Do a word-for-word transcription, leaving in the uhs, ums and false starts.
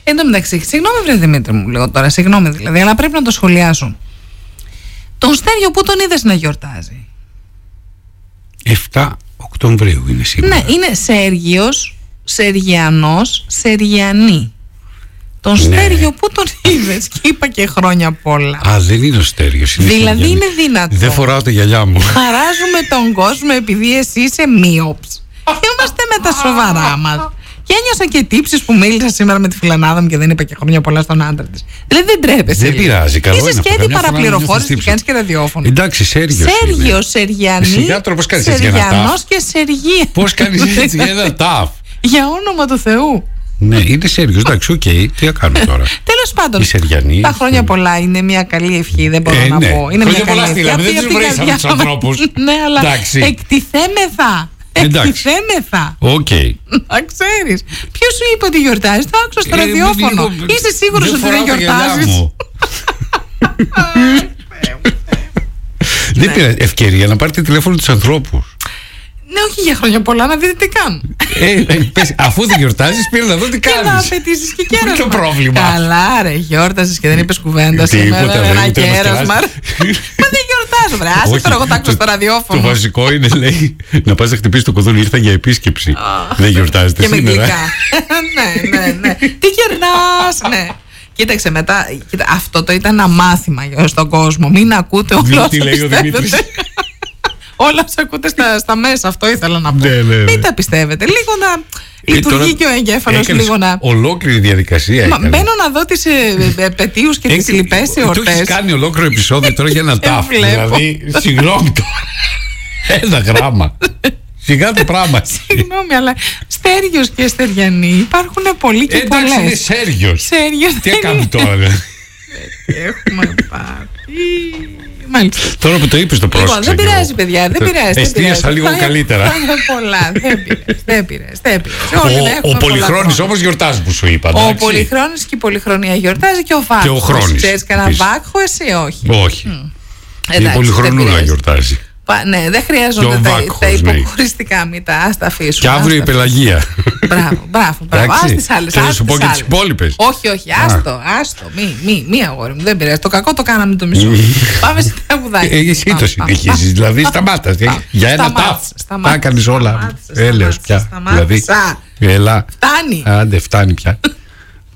Εν τω μεταξύ, συγγνώμη, βρε Δημήτρη μου, λέω τώρα, συγγνώμη δηλαδή, αλλά πρέπει να το σχολιάσω. Τον Στέργιο που τον είδες να γιορτάζει? εφτά Οκτωβρίου είναι σήμερα. Ναι, είναι Σέργιος, Σεργιανός, Σεργιανή. Τον ναι. Στέργιο που τον είδες? Και είπα και χρόνια πολλά. Α, δεν είναι ο Στέργιος. Είναι δηλαδή Σεργιανή. Είναι δυνατό? Δεν φοράω τα γυαλιά μου. Χαράζουμε τον κόσμο επειδή εσύ είσαι μείοψ. Και είμαστε με τα σοβαρά μας. Και ένιωσα και τύψεις που μίλησα σήμερα με τη φιλανάδα μου και δεν είπα και χρόνια πολλά στον άντρα της. Δηλαδή δεν τρέπεσαι. Δεν πειράζει, καλό είναι. Είσαι σκέτη παραπληροφόρηση και κάνεις και ραδιόφωνο. Εντάξει, Σέργιος. Σέργιος, Σεργιανή, Σεργιανός και Σεργία. Πώς κάνεις έτσι για ένα ταφ? Για όνομα του Θεού. Ναι, είναι Σέργιος, εντάξει, οκ, okay. Τι θα κάνω τώρα. Τέλος πάντων, η Σεργιανή, τα χρόνια πολλά είναι μια καλή ευχή, δεν μπορώ ε, να ναι. πω. Είναι χρόνια μια καλή ευχή. Δεν τους βρήσαμε τους ανθρώπους. Ναι, αλλά εκτιθέμεθα. Εκτιθέμεθα. Οκ. Να ξέρεις. Ποιος σου είπε ότι γιορτάζεις? Το άκουσα στο ραδιόφωνο. Είσαι σίγουρος ότι δεν γιορτάζεις? Δεν πειράζει. Ευκαιρία να πάρετε τηλέφωνο τους ανθρώπους. Ναι, όχι για χρόνια πολλά, να δείτε τι κάνουν. Ε, πες, αφού δεν γιορτάζεις, πήρα να δω τι κάνεις. Και να απαιτήσεις και κέρασμα. Ποιο πρόβλημα? Καλά, ρε, γιόρταζες και δεν είπες κουβέντα σήμερα. Ένα κέρασμα. Μα δεν γιορτάζω, βρε. Άσε τώρα, εγώ τα άκουσα στο ραδιόφωνο. Το βασικό είναι, λέει, να πας να χτυπήσεις το κουδούνι. Ήρθα για επίσκεψη. Δεν γιορτάζετε σήμερα? Και με γλυκά. Ναι, ναι, ναι. Τι κερνάς, ναι. Κοίταξε μετά, κοίτα, αυτό το ήταν ένα μάθημα στον κόσμο. Μην ακούτε όλα όσα πιστεύετε. Όλα όσα ακούτε στα, στα μέσα, αυτό ήθελα να πω. Ναι, ναι, ναι. Μην τα πιστεύετε. Λίγο να λειτουργεί ε, και ο εγκέφαλος. Λίγο να. Ολόκληρη διαδικασία. Μα, μπαίνω να δω τις ε, επετείους και τις λοιπές εορτές. Το έχεις κάνει ολόκληρο επεισόδιο τώρα για ένα τάφ. Δηλαδή, συγγνώμη τώρα. Ένα γράμμα. Σιγά το πράγμα. Συγγνώμη, αλλά Στέργιος και Στεριανή υπάρχουν πολλοί και πολλές. Εντάξει, είναι Σέργιος. Σέργιος. Τι έκανε τώρα? Έχουμε πάρει. Μάλιστα. Τώρα που το είπες το πρόσεξα. Λοιπόν, δεν πειράζει, παιδιά, δεν πειράζει. Εστίασα λίγο καλύτερα. Πολλά, δεν πειράζει, δεν πειράζει. Ο Πολυχρόνης όμως γιορτάζει που σου είπα. Ο Πολυχρόνης και η Πολυχρονία γιορτάζει και ο Βάκχος. Και ο Χρόνης. Ξέρεις κανένα Βάκχο, εσύ? Όχι. Όχι. Η Πολυχρονούλα γιορτάζει. Ναι, δεν χρειάζονται τα, τα υποχωριστικά μύτα. Ας τα αφήσουμε. Και αύριο η Πελαγία. Μπράβο, μπράβο. μπράβο. Ας τις άλλες. Θέλω να σου πω και τις υπόλοιπες. Όχι, όχι, άστο, άστο. Μη, μη, μη αγόρι μου, δεν πειράζει. Το κακό το κάναμε το μισό. Πάμε σε τραγουδάκι. Εσύ το συνεχίζεις, δηλαδή σταμάτα. Για ένα τάφ. Τα κάνεις όλα. Έλεος πια. Δηλαδή, έλα. Φτάνει. Άντε, φτάνει πια.